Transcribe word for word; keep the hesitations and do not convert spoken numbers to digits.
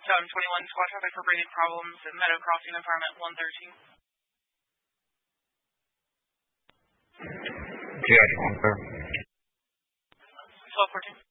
seven twenty-one squad traffic for breathing problems at Meadow Crossing Apartment one thirteen. Yeah, one clear. twelve fourteen.